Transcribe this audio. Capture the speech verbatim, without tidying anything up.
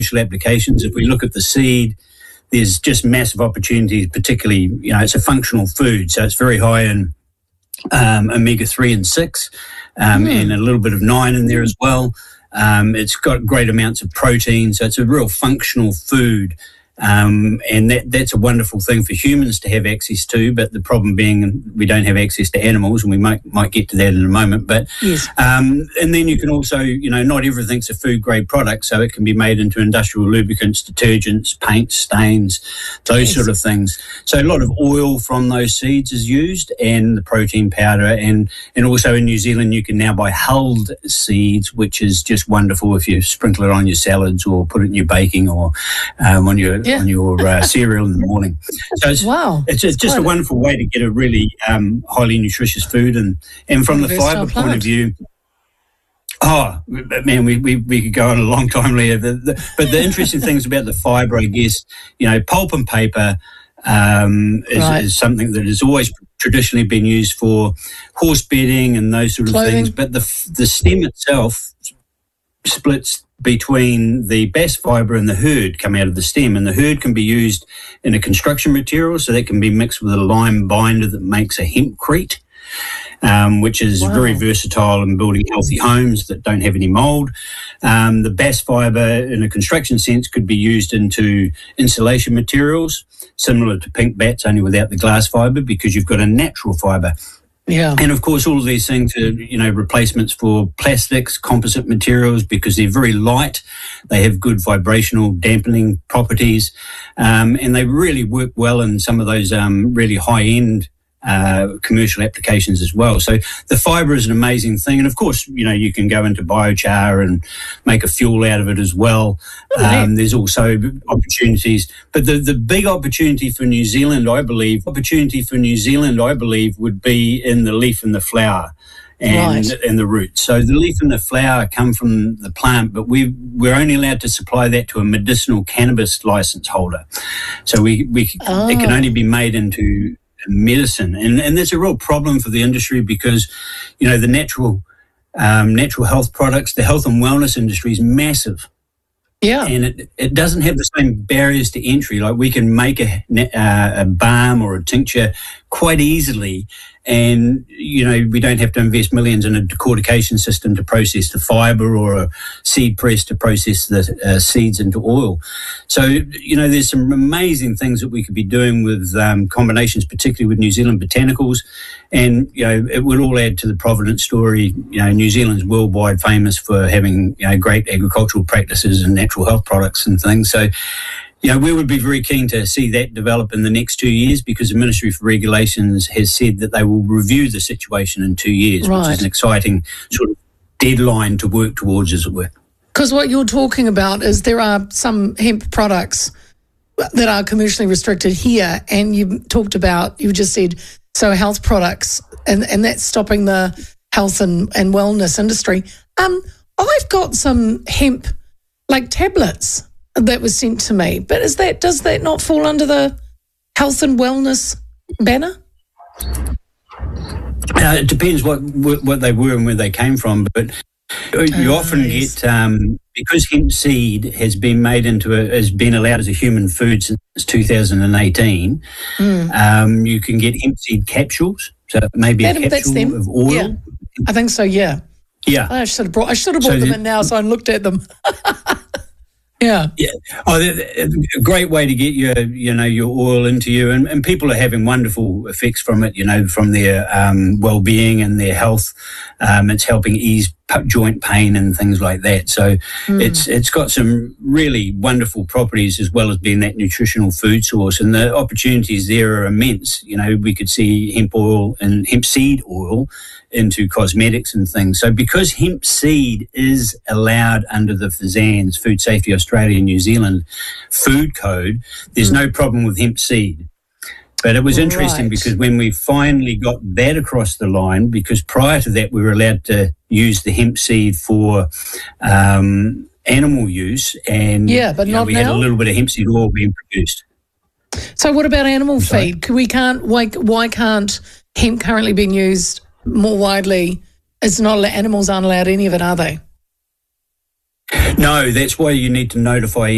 commercial applications. If we look at the seed, there's just massive opportunities, particularly, you know, it's a functional food, so it's very high in um, omega three and six, um, mm. and a little bit of nine in there as well. Um, it's got great amounts of protein, so it's a real functional food. Um, and that, that's a wonderful thing for humans to have access to, but the problem being we don't have access to animals, and we might might get to that in a moment. But yes. um, and then you can also, you know, not everything's a food grade product, so it can be made into industrial lubricants, detergents, paints, stains, those yes. sort of things. So a lot of oil from those seeds is used, and the protein powder, and and also in New Zealand you can now buy hulled seeds, which is just wonderful if you sprinkle it on your salads or put it in your baking or um, on your yeah. on your uh, cereal in the morning. So it's, wow. it's, it's just a wonderful way to get a really um, highly nutritious food. And, and from the fibre point of view, oh, man, we, we, we could go on a long time later. The, the, but the interesting things about the fibre, I guess, you know, pulp and paper um, is, right. is something that has always traditionally been used for horse bedding and those sort of Clothing. things. But the the stem itself splits between the bast fibre and the hurd come out of the stem, and the hurd can be used in a construction material, so that can be mixed with a lime binder that makes a hempcrete, um, which is wow. very versatile in building healthy homes that don't have any mould. Um, the bast fibre in a construction sense could be used into insulation materials, similar to pink bats, only without the glass fibre, because you've got a natural fibre. Yeah. And of course, all of these things are, you know, replacements for plastics, composite materials, because they're very light. They have good vibrational dampening properties, um, and they really work well in some of those um, really high-end uh, commercial applications as well. So the fibre is an amazing thing. And of course, you know, you can go into biochar and make a fuel out of it as well. Um, there's also opportunities. But the, the big opportunity for New Zealand, I believe, opportunity for New Zealand, I believe, would be in the leaf and the flower. And, right. and the roots. So the leaf and the flower come from the plant, but we, we're only allowed to supply that to a medicinal cannabis license holder. So we, we oh. it can only be made into medicine, and and that's a real problem for the industry, because, you know, the natural um, natural health products, the health and wellness industry is massive. Yeah, and it it doesn't have the same barriers to entry. Like, we can make a uh, a balm or a tincture quite easily, and, you know, we don't have to invest millions in a decortication system to process the fibre, or a seed press to process the uh, seeds into oil. So, you know, there's some amazing things that we could be doing with um, combinations, particularly with New Zealand botanicals. And, you know, it would all add to the Providence story. You know, New Zealand's worldwide famous for having, you know, great agricultural practices and natural health products and things. So, you know, we would be very keen to see that develop in the next two years, because the Ministry for Regulations has said that they will review the situation in two years, right. which is an exciting sort of deadline to work towards, as it were. Because what you're talking about is there are some hemp products that are commercially restricted here, and you talked about, you just said, so health products, and, and that's stopping the health and, and wellness industry. Um, I've got some hemp, like tablets, that was sent to me, but is that does that not fall under the health and wellness banner? Uh, it depends what what they were and where they came from, but you oh, often yes. get um, because hemp seed has been made into a, has been allowed as a human food since two thousand eighteen. Mm. Um, you can get hemp seed capsules, so maybe that, a capsule of oil. Yeah. I think so. Yeah. Yeah. I should have brought. I should have brought so them the, in now, so I looked at them. Yeah. Yeah. Oh, a great way to get your, you know, your oil into you, and, and people are having wonderful effects from it, you know, from their um, well-being and their health. Um, it's helping ease joint pain and things like that. So mm. it's it's got some really wonderful properties, as well as being that nutritional food source, and the opportunities there are immense. You know, we could see hemp oil and hemp seed oil into cosmetics and things. So because hemp seed is allowed under the F S A N's Food Safety Australia and New Zealand food code, there's mm. no problem with hemp seed. But it was interesting right. because when we finally got that across the line, because prior to that we were allowed to use the hemp seed for um, animal use, and yeah, but you not know, we now? had a little bit of hemp seed oil being produced. So what about animal Sorry? feed? We can't. Why, why can't hemp currently being used more widely? It's not, animals aren't allowed any of it, are they? No, that's why you need to notify